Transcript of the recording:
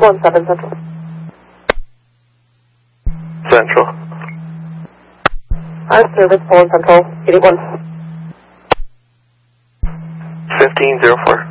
817 Central. Central. Our service, Poland Central, 881. 1504.